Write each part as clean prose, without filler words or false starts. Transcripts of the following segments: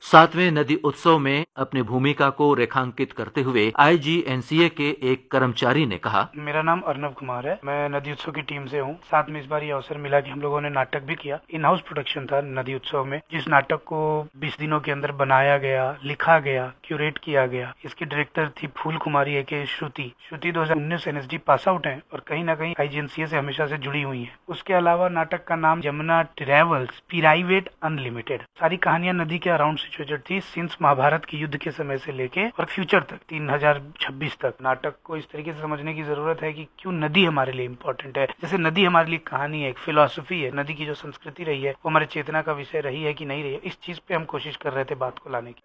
7वें नदी उत्सव में अपनी भूमिका को रेखांकित करते हुए IGNCA के एक कर्मचारी ने कहा, मेरा नाम अर्नब कुमार है। मैं नदी उत्सव की टीम से हूँ। साथ में इस बार ये अवसर मिला कि हम लोगों ने नाटक भी किया। इन हाउस प्रोडक्शन था नदी उत्सव में, जिस नाटक को 20 दिनों के अंदर बनाया गया, लिखा गया, क्यूरेट किया गया। इसकी डायरेक्टर थी फूल कुमारी के श्रुति 2019 NSD पास आउट है और कहीं ना कहीं IGNCA से हमेशा से जुड़ी हुई है। उसके अलावा नाटक का नाम यमुना ट्रेवल्स प्राइवेट अनलिमिटेड। सारी कहानियां नदी के अराउंड सिचुएटेड थी सिंस महाभारत के युद्ध के समय से लेके और फ्यूचर तक 3026 तक। नाटक को इस तरीके से समझने की जरूरत है कि क्यों नदी हमारे लिए इम्पोर्टेंट है। जैसे नदी हमारे लिए कहानी है, एक फिलोसफी है, नदी की जो संस्कृति रही है वो हमारे चेतना का विषय रही है कि नहीं रही है, इस चीज पे हम कोशिश कर रहे थे बात को लाने की।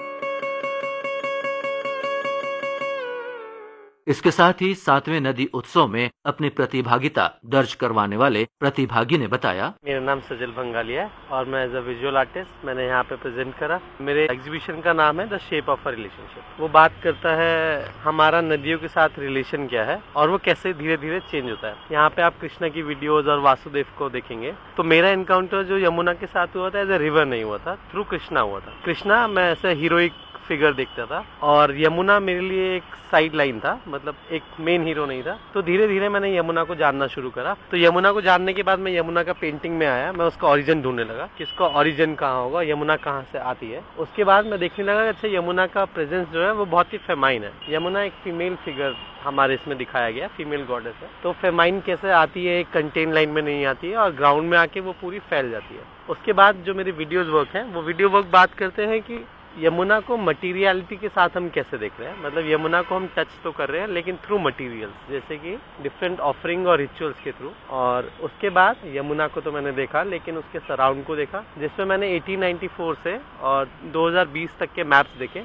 इसके साथ ही 7वें नदी उत्सव में अपनी प्रतिभागिता दर्ज करवाने वाले प्रतिभागी ने बताया, मेरा नाम सजल बंगाली है और मैं एज अ विजुअल आर्टिस्ट मैंने यहाँ पे प्रेजेंट करा। मेरे एग्जीबिशन का नाम है the shape of a relationship. वो बात करता है हमारा नदियों के साथ रिलेशन क्या है और वो कैसे धीरे धीरे चेंज होता है। यहाँ पे आप कृष्णा की वीडियोज और वासुदेव को देखेंगे तो मेरा इनकाउंटर जो यमुना के साथ हुआ था एज अ रिवर नहीं हुआ था, थ्रू कृष्णा हुआ था। कृष्णा मैं ऐसे हीरोइक फिगर देखता था और यमुना मेरे लिए एक साइड लाइन था, मतलब एक मेन हीरो नहीं था। तो धीरे धीरे मैंने यमुना को जानना शुरू करा। तो यमुना को जानने के बाद मैं यमुना का पेंटिंग में आया, मैं उसका ओरिजिन ढूंढने लगा कि इसका ओरिजिन कहाँ होगा, यमुना कहाँ से आती है। उसके बाद मैं देखने लगा कि अच्छा यमुना का प्रेजेंस जो है वो बहुत ही फेमाइन है। यमुना एक फीमेल फिगर हमारे इसमें दिखाया गया, फीमेल गॉडेस है। तो फेमाइन कैसे आती है, एक कंटेन लाइन में नहीं आती है और ग्राउंड में आके वो पूरी फैल जाती है। उसके बाद जो मेरी वीडियोज वर्क है वो वीडियो वर्क बात करते हैं कि यमुना को मटेरियलिटी के साथ हम कैसे देख रहे हैं। मतलब यमुना को हम टच तो कर रहे हैं लेकिन थ्रू मटेरियल्स, जैसे कि डिफरेंट ऑफरिंग और रिचुअल्स के थ्रू। और उसके बाद यमुना को तो मैंने देखा लेकिन उसके सराउंड को देखा, जिसमें मैंने 1894 से और 2020 तक के मैप्स देखे।